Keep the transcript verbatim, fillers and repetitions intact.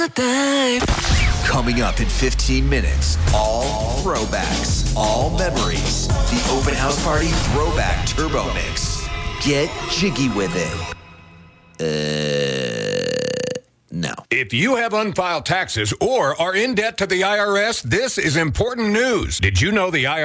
Coming up in fifteen minutes, all throwbacks, all memories. The Open House Party Throwback Turbo Mix. Get jiggy with it. Uh, no. If you have unfiled taxes or are in debt to the I R S, this is important news. Did you know the I R S